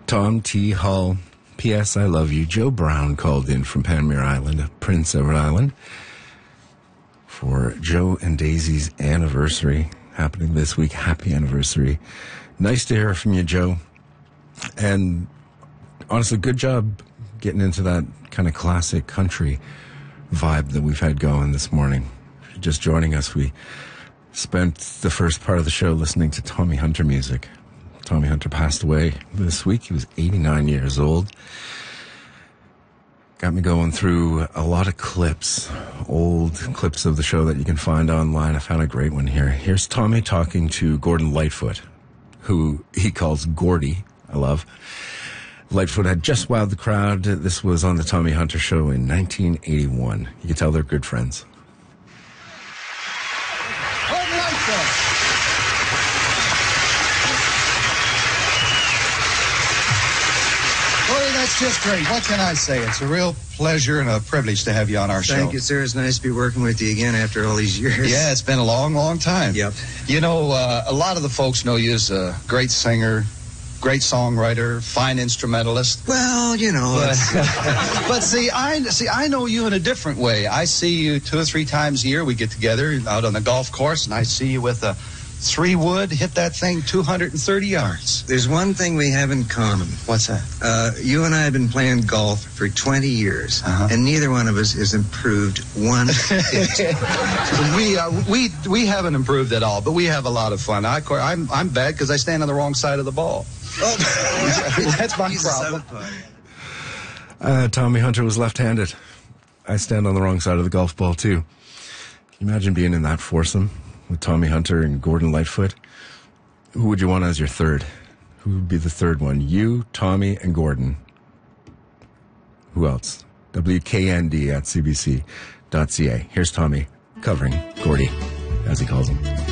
Tom T. Hull. P.S. I love you. Joe Brown called in from Panmure Island, Prince Edward Island, for Joe and Daisy's anniversary happening this week. Happy anniversary. Nice to hear from you, Joe. And honestly, good job getting into that kind of classic country vibe that we've had going this morning. If you're just joining us, we spent the first part of the show listening to Tommy Hunter music. Tommy Hunter passed away this week. He was 89 years old. Got me going through a lot of clips, old clips of the show that you can find online. I found a great one here. Here's Tommy talking to Gordon Lightfoot, who he calls Gordy. I love. Lightfoot had just wowed the crowd. This was on the Tommy Hunter Show in 1981. You can tell they're good friends. Gordon Lightfoot. Gordy, that's just great. What can I say? It's a real pleasure and a privilege to have you on our show. Thank you, sir. It's nice to be working with you again after all these years. Yeah, it's been a long, long time. Yep. You know, a lot of the folks know you as a great singer, great songwriter, fine instrumentalist. Well, you know. But I know you in a different way. I see you 2 or 3 times a year. We get together out on the golf course, and I see you with a 3-wood, hit that thing 230 yards. There's one thing we have in common. What's that? You and I have been playing golf for 20 years, and neither one of us has improved one bit. We haven't improved at all, but we have a lot of fun. I'm bad because I stand on the wrong side of the ball. Oh, that's my problem. Tommy Hunter was left-handed. I stand on the wrong side of the golf ball, too. Can you imagine being in that foursome with Tommy Hunter and Gordon Lightfoot? Who would you want as your third? Who would be the third one? You, Tommy, and Gordon. Who else? WKND at CBC.ca. Here's Tommy covering Gordy, as he calls him.